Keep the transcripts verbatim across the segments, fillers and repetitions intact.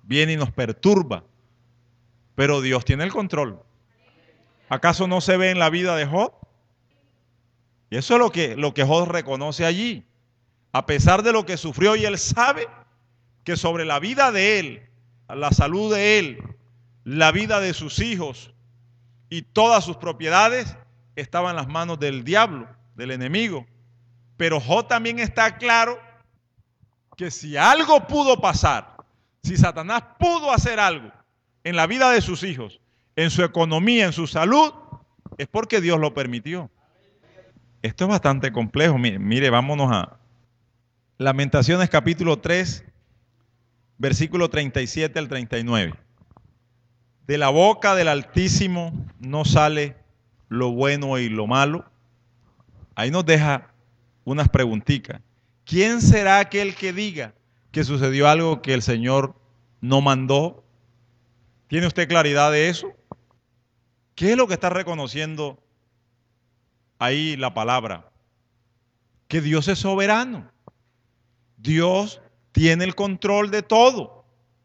viene y nos perturba. Pero Dios tiene el control. ¿Acaso no se ve en la vida de Job? Y eso es lo que, lo que Job reconoce allí. A pesar de lo que sufrió, y él sabe que sobre la vida de él, la salud de él, la vida de sus hijos y todas sus propiedades estaban en las manos del diablo, del enemigo. Pero Job también está claro que si algo pudo pasar, si Satanás pudo hacer algo en la vida de sus hijos, en su economía, en su salud, es porque Dios lo permitió. Esto es bastante complejo. Mire, mire, vámonos a Lamentaciones capítulo tres, versículo treinta y siete al treinta y nueve. De la boca del Altísimo no sale lo bueno y lo malo. Ahí nos deja unas preguntitas. ¿Quién será aquel que diga que sucedió algo que el Señor no mandó? ¿Tiene usted claridad de eso? ¿Qué es lo que está reconociendo ahí la palabra? Que Dios es soberano. Dios tiene el control de todo.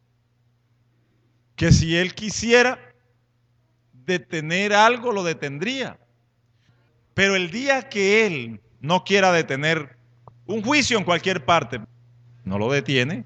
Que si Él quisiera detener algo, lo detendría. Pero el día que Él no quiera detener un juicio en cualquier parte, no lo detiene.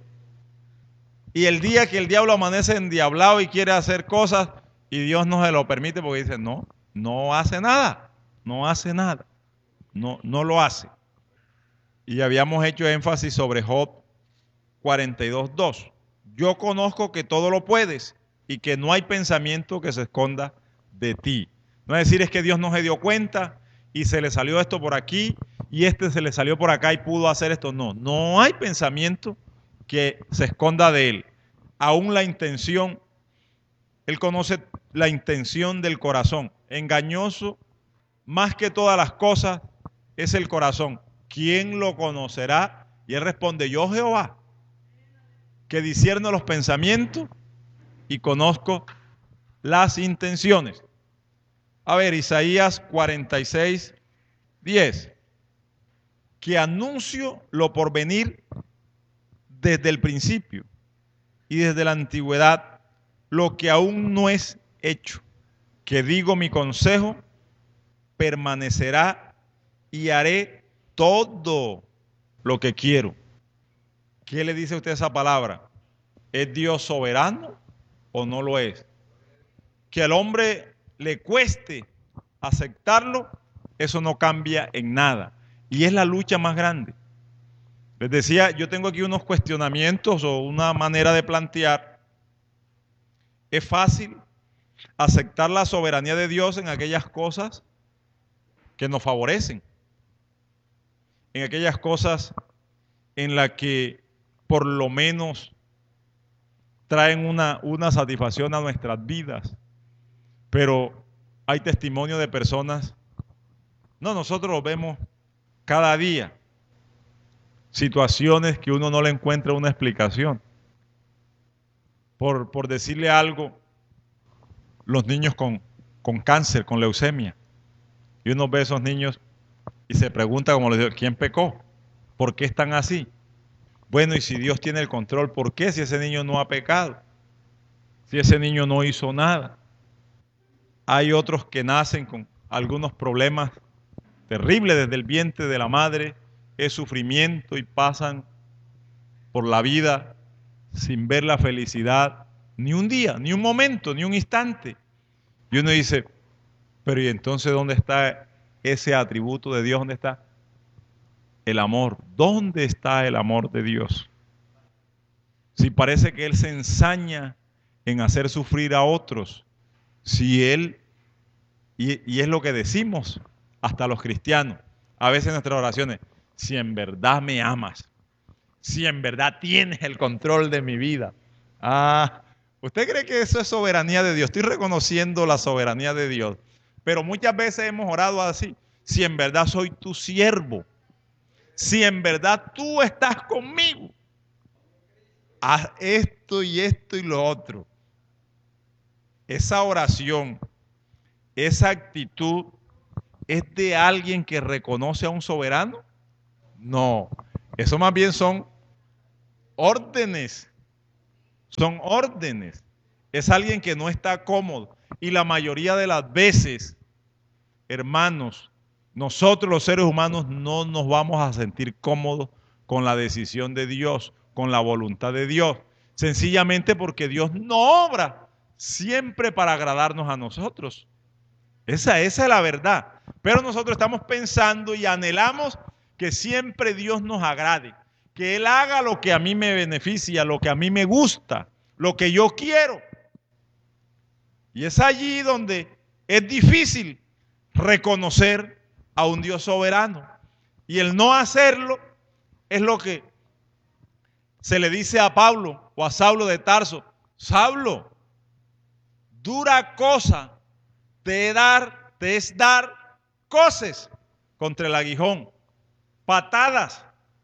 Y el día que el diablo amanece endiablado y quiere hacer cosas y Dios no se lo permite porque dice, no, no hace nada, no hace nada, no, no lo hace. Y habíamos hecho énfasis sobre Job cuarenta y dos, dos. Yo conozco que todo lo puedes y que no hay pensamiento que se esconda de ti. No es decir, es que Dios no se dio cuenta y se le salió esto por aquí y este se le salió por acá y pudo hacer esto. No, no hay pensamiento que se esconda de Él. Aún la intención, Él conoce la intención del corazón. Engañoso, más que todas las cosas, es el corazón. ¿Quién lo conocerá? Y Él responde, yo Jehová, que discierno los pensamientos y conozco las intenciones. A ver, Isaías cuarenta y seis, diez. Que anuncio lo por venir desde el principio y desde la antigüedad lo que aún no es hecho. Que digo mi consejo permanecerá y haré todo lo que quiero. ¿Qué le dice usted a esa palabra? ¿Es Dios soberano o no lo es? Que al hombre le cueste aceptarlo, eso no cambia en nada. Y es la lucha más grande. Les decía, yo tengo aquí unos cuestionamientos o una manera de plantear. Es fácil aceptar la soberanía de Dios en aquellas cosas que nos favorecen, en aquellas cosas en las que por lo menos traen una, una satisfacción a nuestras vidas. Pero hay testimonio de personas, no, nosotros lo vemos cada día, situaciones que uno no le encuentra una explicación. Por, por decirle algo, los niños con, con cáncer, con leucemia, y uno ve a esos niños y se pregunta, como les digo, ¿quién pecó? ¿Por qué están así? Bueno, y si Dios tiene el control, ¿por qué si ese niño no ha pecado? Si ese niño no hizo nada. Hay otros que nacen con algunos problemas terribles desde el vientre de la madre, es sufrimiento y pasan por la vida sin ver la felicidad ni un día, ni un momento, ni un instante. Y uno dice, pero ¿y entonces dónde está ese atributo de Dios? ¿Dónde está el amor? ¿Dónde está el amor de Dios? Si parece que Él se ensaña en hacer sufrir a otros, si Él, y, y es lo que decimos hasta los cristianos, a veces en nuestras oraciones, si en verdad me amas, si en verdad tienes el control de mi vida. Ah, ¿usted cree que eso es soberanía de Dios? Estoy reconociendo la soberanía de Dios, pero muchas veces hemos orado así, si en verdad soy tu siervo, si en verdad tú estás conmigo, haz esto y esto y lo otro. Esa oración, esa actitud, ¿es de alguien que reconoce a un soberano? No, eso más bien son órdenes son órdenes. Es alguien que no está cómodo. Y la mayoría de las veces, hermanos, nosotros los seres humanos no nos vamos a sentir cómodos con la decisión de Dios, con la voluntad de Dios. Sencillamente porque Dios no obra siempre para agradarnos a nosotros. Esa, esa es la verdad. Pero nosotros estamos pensando y anhelamos que siempre Dios nos agrade. Que Él haga lo que a mí me beneficia, lo que a mí me gusta, lo que yo quiero. Y es allí donde es difícil reconocer a un Dios soberano. Y el no hacerlo es lo que se le dice a Pablo o a Saulo de Tarso: Saulo, dura cosa te, dar, te es dar coces contra el aguijón, patadas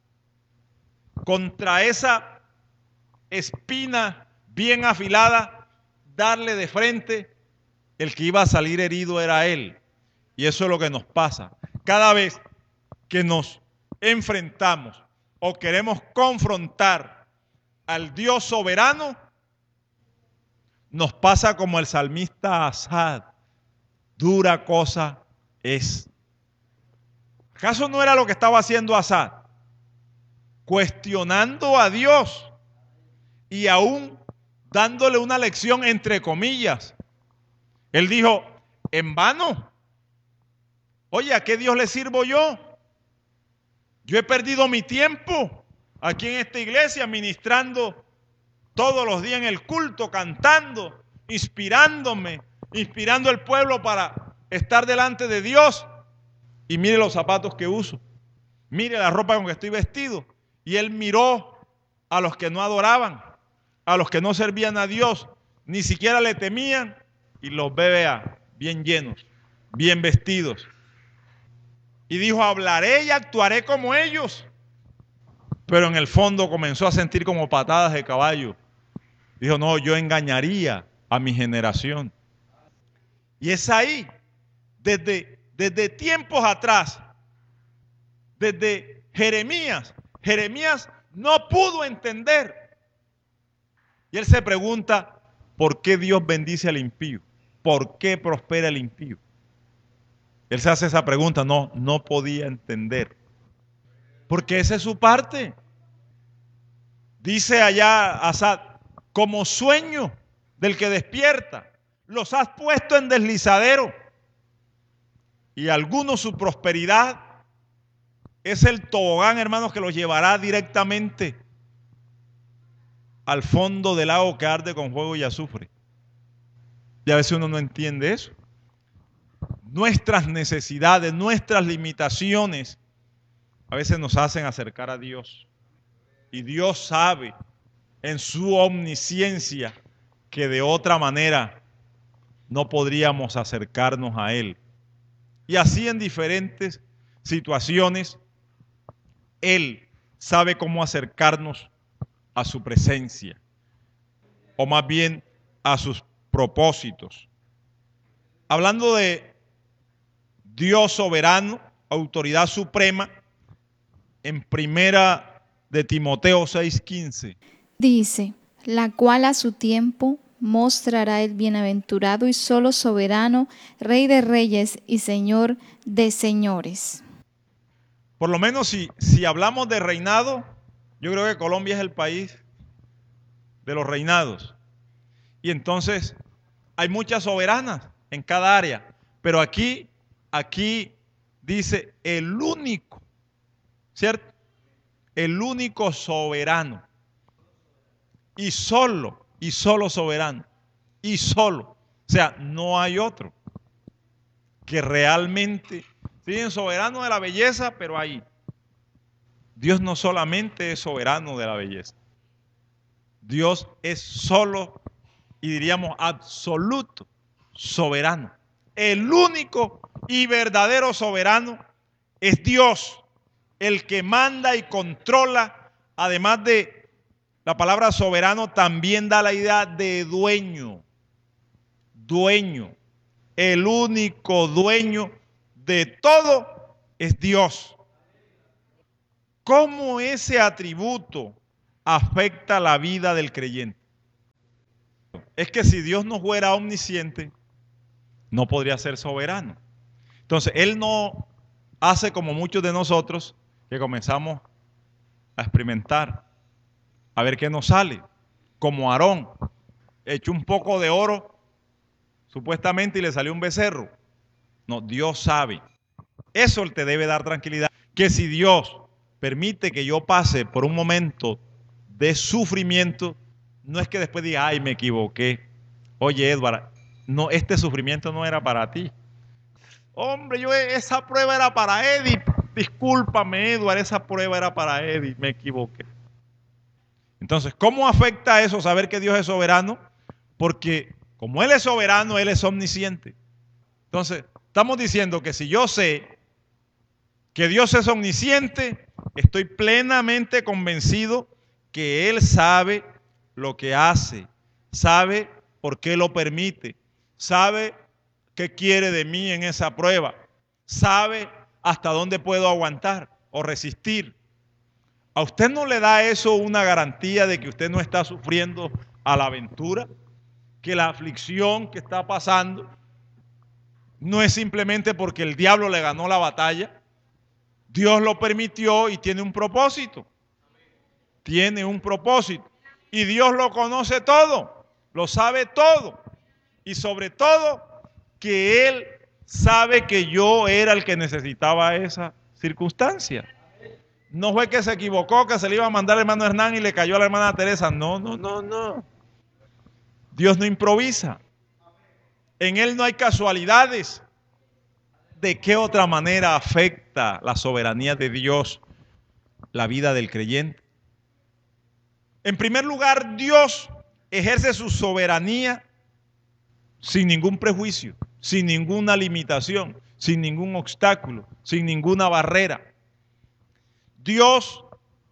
contra esa espina bien afilada, darle de frente. El que iba a salir herido era él. Y eso es lo que nos pasa. Cada vez que nos enfrentamos o queremos confrontar al Dios soberano, nos pasa como el salmista Asaf: dura cosa es. ¿Acaso no era lo que estaba haciendo Asaf? Cuestionando a Dios y aún dándole una lección entre comillas. Él dijo: en vano. Oye, ¿a qué Dios le sirvo yo? Yo he perdido mi tiempo aquí en esta iglesia ministrando todos los días en el culto, cantando, inspirándome, inspirando al pueblo para estar delante de Dios. Y mire los zapatos que uso, mire la ropa con que estoy vestido. Y él miró a los que no adoraban, a los que no servían a Dios, ni siquiera le temían, y los ve, vea, bien llenos, bien vestidos. Y dijo: hablaré y actuaré como ellos. Pero en el fondo comenzó a sentir como patadas de caballo. Dijo: no, yo engañaría a mi generación. Y es ahí, desde, desde tiempos atrás, desde Jeremías, Jeremías no pudo entender. Y él se pregunta: ¿por qué Dios bendice al impío? ¿Por qué prospera el impío? Él se hace esa pregunta. No, no podía entender. Porque esa es su parte. Dice allá Asaf: como sueño del que despierta, los has puesto en deslizadero. Y algunos su prosperidad es el tobogán, hermanos, que los llevará directamente al fondo del lago que arde con fuego y azufre. Y a veces uno no entiende eso. Nuestras necesidades, nuestras limitaciones, a veces nos hacen acercar a Dios. Y Dios sabe en su omnisciencia que de otra manera no podríamos acercarnos a Él. Y así en diferentes situaciones, Él sabe cómo acercarnos a su presencia, o más bien a sus propósitos. Hablando de Dios soberano, autoridad suprema, en primera de Timoteo seis quince. Dice: la cual a su tiempo mostrará el bienaventurado y solo soberano, Rey de reyes y Señor de señores. Por lo menos si, si hablamos de reinado, yo creo que Colombia es el país de los reinados. Y entonces hay muchas soberanas en cada área. Pero aquí, aquí dice el único, ¿cierto? El único soberano. Y solo, y solo soberano. Y solo. O sea, no hay otro que realmente, sí, soberano de la belleza, pero ahí. Dios no solamente es soberano de la belleza. Dios es solo, y diríamos absoluto, soberano. El único y verdadero soberano es Dios, el que manda y controla. Además de la palabra soberano, también da la idea de dueño. Dueño. El único dueño de todo es Dios. ¿Cómo ese atributo afecta la vida del creyente? es que si Dios no fuera omnisciente, no podría ser soberano. Entonces, Él no hace como muchos de nosotros que comenzamos a experimentar, a ver qué nos sale. Como Aarón, echó un poco de oro, supuestamente, y le salió un becerro. No, Dios sabe. Eso te debe dar tranquilidad. Que si Dios permite que yo pase por un momento de sufrimiento, no es que después diga, ay, me equivoqué. Oye, Edward, no, este sufrimiento no era para ti. Hombre, yo esa prueba era para Eddie. Discúlpame, Edward, esa prueba era para Eddie, me equivoqué. Entonces, ¿cómo afecta eso saber que Dios es soberano? Porque como Él es soberano, Él es omnisciente. Entonces, estamos diciendo que si yo sé que Dios es omnisciente, estoy plenamente convencido que Él sabe lo que hace, sabe por qué lo permite, sabe qué quiere de mí en esa prueba, sabe hasta dónde puedo aguantar o resistir. ¿A usted no le da eso una garantía de que usted no está sufriendo a la aventura? Que la aflicción que está pasando no es simplemente porque el diablo le ganó la batalla. Dios lo permitió y tiene un propósito. Tiene un propósito. Y Dios lo conoce todo, lo sabe todo. Y sobre todo, que Él sabe que yo era el que necesitaba esa circunstancia. No fue que se equivocó, que se le iba a mandar al hermano Hernán y le cayó a la hermana Teresa. No, no, no, no. Dios no improvisa. En Él no hay casualidades. ¿De qué otra manera afecta la soberanía de Dios la vida del creyente? En primer lugar, Dios ejerce su soberanía sin ningún prejuicio, sin ninguna limitación, sin ningún obstáculo, sin ninguna barrera. Dios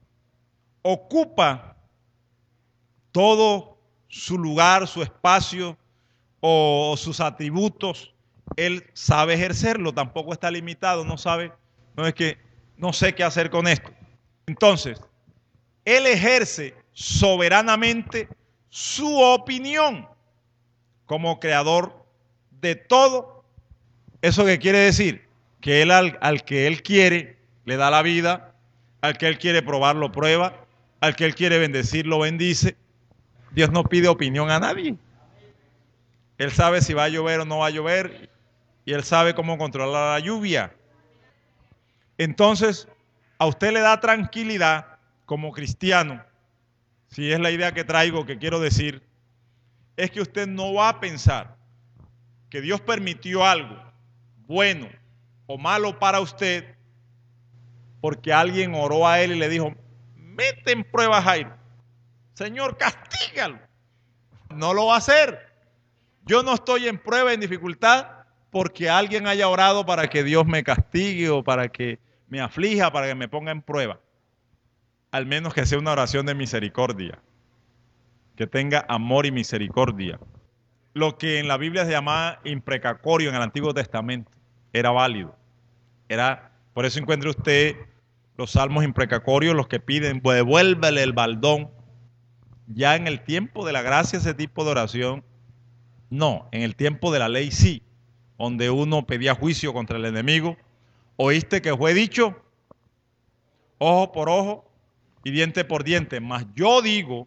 ocupa todo su lugar, su espacio o sus atributos. Él sabe ejercerlo, tampoco está limitado, no sabe, no es que no sé qué hacer con esto. Entonces, Él ejerce soberanamente su opinión como creador de todo. ¿Eso qué quiere decir? Que Él al, al que Él quiere le da la vida, al que Él quiere probar lo prueba, al que Él quiere bendecir lo bendice. Dios no pide opinión a nadie. Él sabe si va a llover o no va a llover y Él sabe cómo controlar la lluvia. Entonces, a usted le da tranquilidad como cristiano, si es la idea que traigo, que quiero decir, es que usted no va a pensar que Dios permitió algo bueno o malo para usted porque alguien oró a Él y le dijo, mete en prueba a Jairo, Señor, castígalo. No lo va a hacer. Yo no estoy en prueba, en dificultad, porque alguien haya orado para que Dios me castigue o para que me aflija, para que me ponga en prueba. Al menos que sea una oración de misericordia, que tenga amor y misericordia. Lo que en la Biblia se llamaba imprecacorio en el Antiguo Testamento era válido. Era, por eso encuentra usted los salmos imprecacorios, los que piden, devuélvele el baldón. Ya en el tiempo de la gracia, ese tipo de oración, no. En el tiempo de la ley, sí. Donde uno pedía juicio contra el enemigo. Oíste que fue dicho, ojo por ojo y diente por diente. Mas yo digo,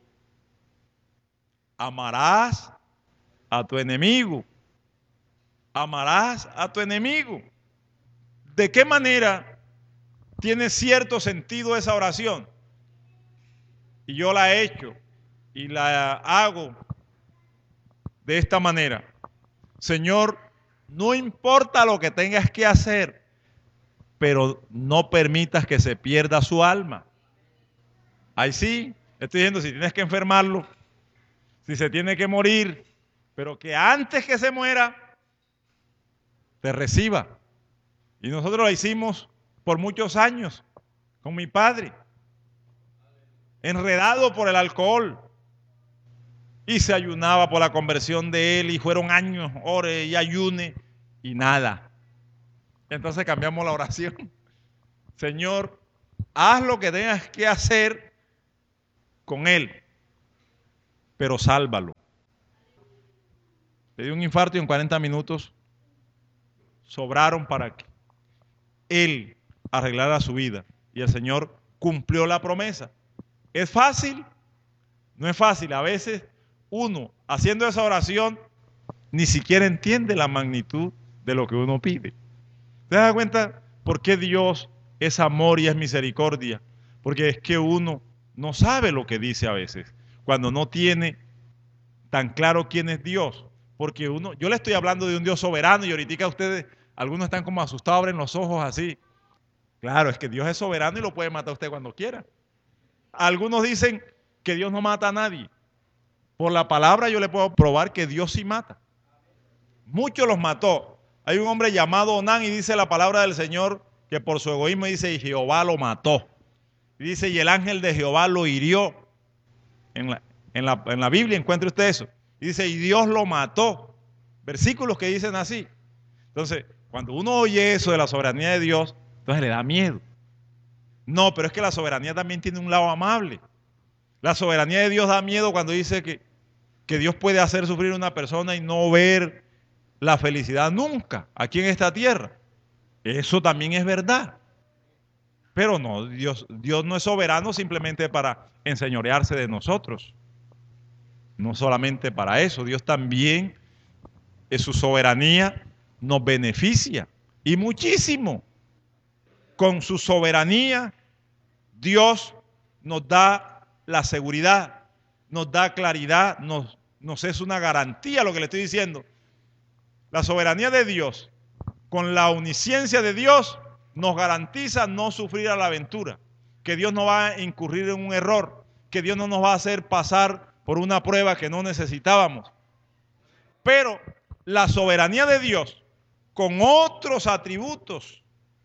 amarás a tu enemigo. Amarás a tu enemigo. ¿De qué manera tiene cierto sentido esa oración? Y yo la he hecho y la hago de esta manera. Señor, no importa lo que tengas que hacer, pero no permitas que se pierda su alma. Ahí sí, estoy diciendo, si tienes que enfermarlo, si se tiene que morir, pero que antes que se muera, te reciba. Y nosotros lo hicimos por muchos años con mi padre, enredado por el alcohol. Y se ayunaba por la conversión de él y fueron años, ore y ayune y nada. Entonces cambiamos la oración. Señor, haz lo que tengas que hacer con él, pero sálvalo. le dio un infarto y en cuarenta minutos sobraron para que él arreglara su vida. Y el Señor cumplió la promesa. ¿Es fácil? No es fácil. A veces uno, haciendo esa oración, ni siquiera entiende la magnitud de lo que uno pide. ¿Te das cuenta por qué Dios es amor y es misericordia? Porque es que uno no sabe lo que dice a veces, cuando no tiene tan claro quién es Dios. Porque uno, yo le estoy hablando de un Dios soberano y ahorita ustedes, algunos están como asustados, abren los ojos así. Claro, es que Dios es soberano y lo puede matar a usted cuando quiera. Algunos dicen que Dios no mata a nadie. Por la palabra yo le puedo probar que Dios sí mata. Muchos los mató. Hay un hombre llamado Onán y dice la palabra del Señor que por su egoísmo dice y Jehová lo mató. Y dice y el ángel de Jehová lo hirió. En la, en la, en la Biblia encuentre usted eso. Y dice y Dios lo mató. Versículos que dicen así. Entonces, cuando uno oye eso de la soberanía de Dios, entonces le da miedo. No, pero es que la soberanía también tiene un lado amable. La soberanía de Dios da miedo cuando dice que, que Dios puede hacer sufrir a una persona y no ver la felicidad nunca aquí en esta tierra. Eso también es verdad. Pero no, Dios, Dios no es soberano simplemente para enseñorearse de nosotros. No solamente para eso, Dios también en su soberanía nos beneficia y muchísimo. Con su soberanía, Dios nos da la seguridad, nos da claridad, nos, nos es una garantía lo que le estoy diciendo. La soberanía de Dios, con la omnisciencia de Dios, nos garantiza no sufrir a la aventura, que Dios no va a incurrir en un error, que Dios no nos va a hacer pasar por una prueba que no necesitábamos. Pero la soberanía de Dios, con otros atributos,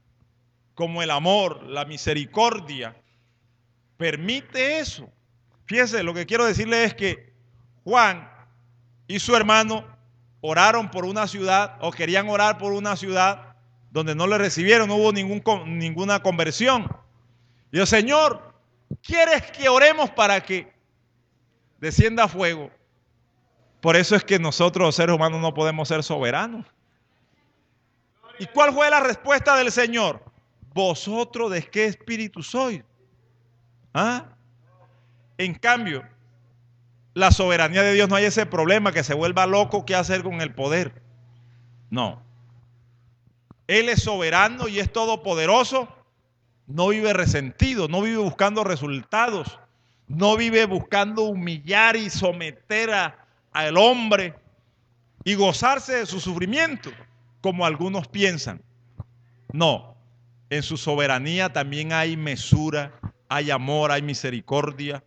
como el amor, la misericordia, permite eso. Fíjese, lo que quiero decirle es que Juan y su hermano oraron por una ciudad o querían orar por una ciudad donde no le recibieron, no hubo ningún, ninguna conversión. Y el Señor, ¿quieres que oremos para que descienda fuego? Por eso es que nosotros los seres humanos no podemos ser soberanos. ¿Y cuál fue la respuesta del Señor? ¿Vosotros de qué espíritu sois? ¿Ah? En cambio, la soberanía de Dios no hay ese problema que se vuelva loco qué hacer con el poder. No. Él es soberano y es todopoderoso. No vive resentido, no vive buscando resultados, no vive buscando humillar y someter a, al hombre y gozarse de su sufrimiento, como algunos piensan. No. En su soberanía también hay mesura, hay amor, hay misericordia.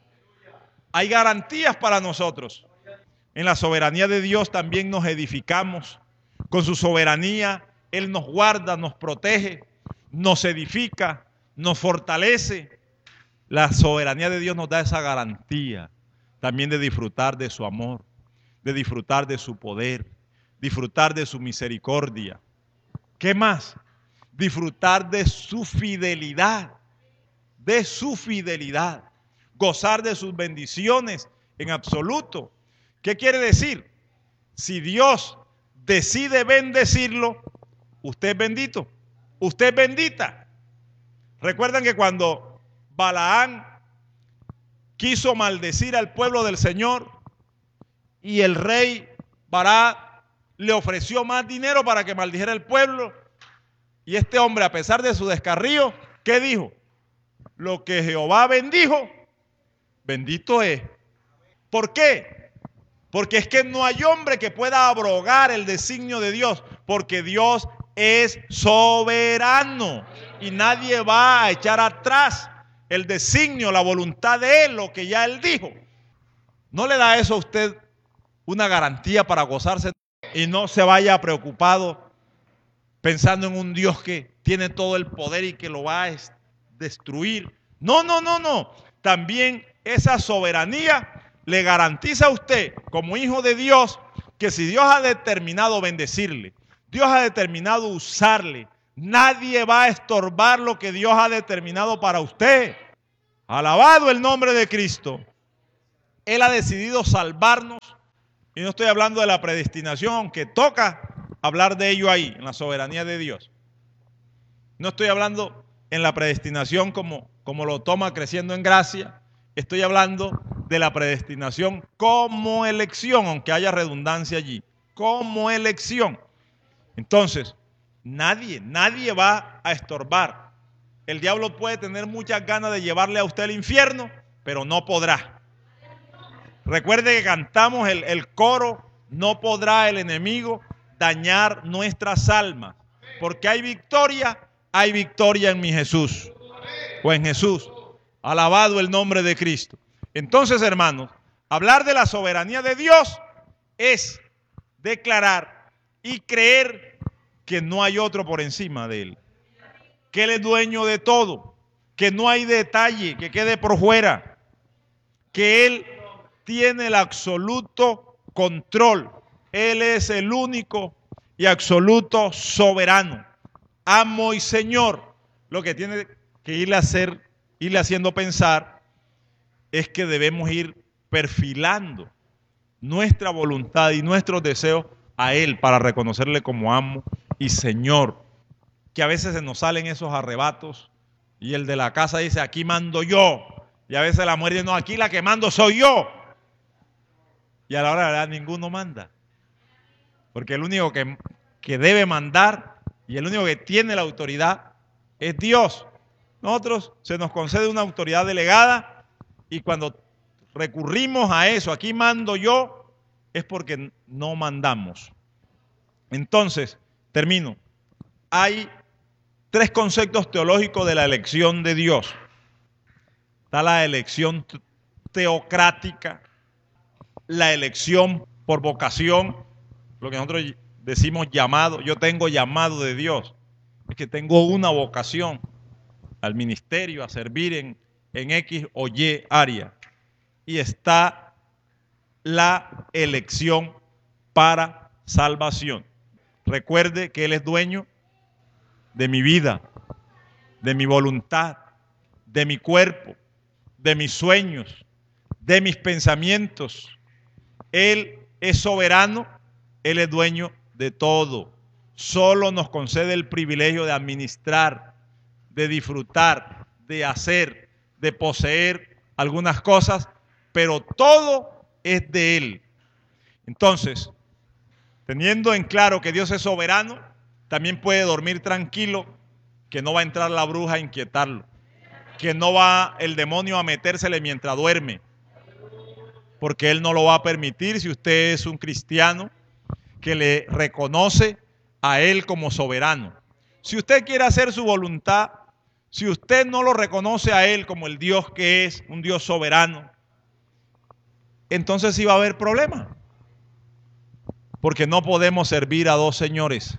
Hay garantías para nosotros. En la soberanía de Dios también nos edificamos. Con su soberanía, Él nos guarda, nos protege, nos edifica, nos fortalece. La soberanía de Dios nos da esa garantía también de disfrutar de su amor, de disfrutar de su poder, disfrutar de su misericordia. ¿Qué más? Disfrutar de su fidelidad, de su fidelidad, gozar de sus bendiciones en absoluto. ¿Qué quiere decir? Si Dios decide bendecirlo, usted es bendito, usted es bendita. Recuerdan que cuando Balaán quiso maldecir al pueblo del Señor y el rey Bará le ofreció más dinero para que maldijera el pueblo, y este hombre, a pesar de su descarrío, ¿qué dijo? Lo que Jehová bendijo, bendito es. ¿Por qué? Porque es que no hay hombre que pueda abrogar el designio de Dios, porque Dios es soberano y nadie va a echar atrás el designio, la voluntad de Él, lo que ya Él dijo. ¿No le da eso a usted una garantía para gozarse y no se vaya preocupado pensando en un Dios que tiene todo el poder y que lo va a destruir? No, no, no, no. También esa soberanía le garantiza a usted, como hijo de Dios, que si Dios ha determinado bendecirle, Dios ha determinado usarle, nadie va a estorbar lo que Dios ha determinado para usted. Alabado el nombre de Cristo. Él ha decidido salvarnos Y no estoy hablando de la predestinación, aunque toca hablar de ello ahí, en la soberanía de Dios. No estoy hablando en la predestinación como, como lo toma Creciendo en Gracia. Estoy hablando de la predestinación como elección, aunque haya redundancia allí. Como elección. Entonces, nadie, nadie va a estorbar. El diablo puede tener muchas ganas de llevarle a usted al infierno, pero no podrá. Recuerde que cantamos el, el coro, no podrá el enemigo dañar nuestras almas, porque hay victoria, hay victoria en mi Jesús, o en Jesús. Alabado el nombre de Cristo. Entonces, hermanos, hablar de la soberanía de Dios es declarar y creer que no hay otro por encima de Él, que Él es dueño de todo, que no hay detalle que quede por fuera, que Él tiene el absoluto control. Él es el único y absoluto soberano, amo y Señor. Lo que tiene que irle a hacer, irle haciendo pensar es que debemos ir perfilando nuestra voluntad y nuestros deseos a Él para reconocerle como amo y Señor. Que a veces se nos salen esos arrebatos y el de la casa dice, aquí mando yo. Y a veces la mujer dice, no, aquí la que mando soy yo. Y a la hora de la verdad ninguno manda. Porque el único que, que debe mandar y el único que tiene la autoridad es Dios. Nosotros se nos concede una autoridad delegada y cuando recurrimos a eso, aquí mando yo, es porque no mandamos. Entonces, termino. Hay tres conceptos teológicos de la elección de Dios. Está la elección teocrática, la elección por vocación, lo que nosotros decimos llamado. Yo tengo llamado de Dios, es que tengo una vocación al ministerio, a servir en, en X o Y área. Y está la elección para salvación. Recuerde que Él es dueño de mi vida, de mi voluntad, de mi cuerpo, de mis sueños, de mis pensamientos. Él es soberano, Él es dueño de todo. Solo nos concede el privilegio de administrar, de disfrutar, de hacer, de poseer algunas cosas, pero todo es de Él. Entonces, teniendo en claro que Dios es soberano, también puede dormir tranquilo, que no va a entrar la bruja a inquietarlo, que no va el demonio a metérsele mientras duerme, porque Él no lo va a permitir si usted es un cristiano que le reconoce a Él como soberano. Si usted quiere hacer su voluntad, si usted no lo reconoce a Él como el Dios que es, un Dios soberano, entonces sí va a haber problema, porque no podemos servir a dos señores.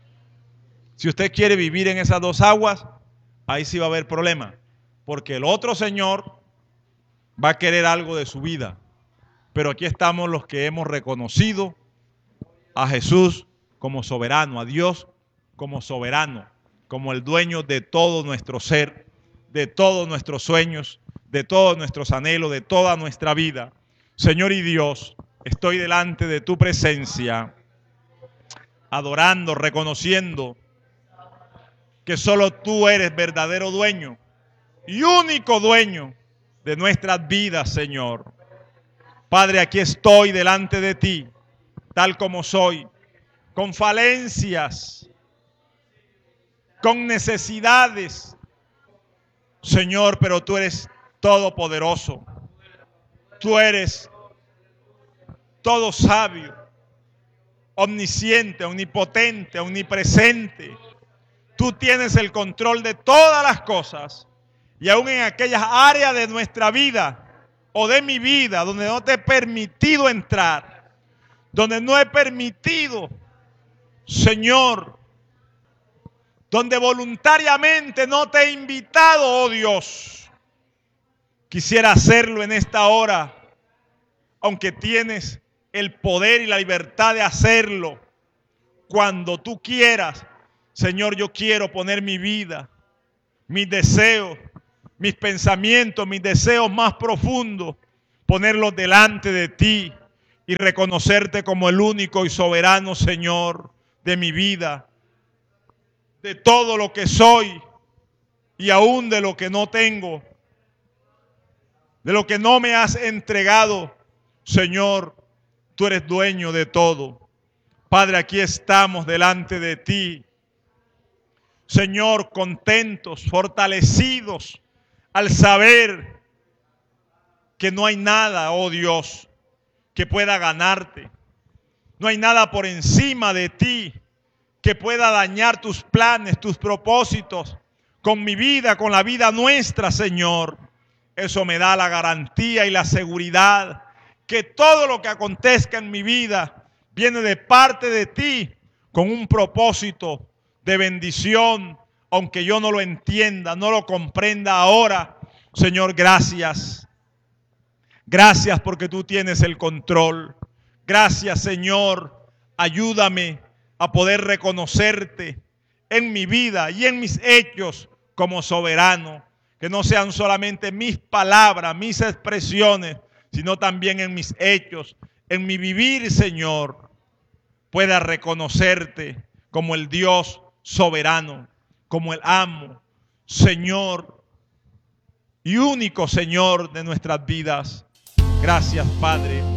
Si usted quiere vivir en esas dos aguas, ahí sí va a haber problema, porque el otro señor va a querer algo de su vida. Pero aquí estamos los que hemos reconocido a Jesús como soberano, a Dios como soberano, como el dueño de todo nuestro ser, de todos nuestros sueños, de todos nuestros anhelos, de toda nuestra vida. Señor y Dios, estoy delante de tu presencia, adorando, reconociendo que solo tú eres verdadero dueño y único dueño de nuestras vidas, Señor. Padre, aquí estoy delante de ti, tal como soy, con falencias, con necesidades, Señor, pero tú eres todopoderoso. Tú eres todo sabio, omnisciente, omnipotente, omnipresente. Tú tienes el control de todas las cosas y aún en aquellas áreas de nuestra vida o de mi vida donde no te he permitido entrar, donde no he permitido, Señor, donde voluntariamente no te he invitado, oh Dios. Quisiera hacerlo en esta hora, aunque tienes el poder y la libertad de hacerlo cuando tú quieras. Señor, yo quiero poner mi vida, mis deseos, mis pensamientos, mis deseos más profundos, ponerlos delante de ti. y reconocerte como el único y soberano Señor de mi vida, de todo lo que soy y aún de lo que no tengo, de lo que no me has entregado. Señor, tú eres dueño de todo. Padre, aquí estamos delante de ti, Señor, contentos, fortalecidos al saber que no hay nada, oh Dios, que pueda ganarte. No hay nada por encima de ti que pueda dañar tus planes, tus propósitos con mi vida, con la vida nuestra, Señor. Eso me da la garantía y la seguridad que todo lo que acontezca en mi vida viene de parte de ti con un propósito de bendición, aunque yo no lo entienda, no lo comprenda ahora. Señor, gracias. Gracias porque tú tienes el control. Gracias, Señor. Ayúdame a poder reconocerte en mi vida y en mis hechos como soberano. Que no sean solamente mis palabras, mis expresiones, sino también en mis hechos, en mi vivir, Señor, pueda reconocerte como el Dios soberano, como el amo, Señor y único Señor de nuestras vidas. Gracias, Padre.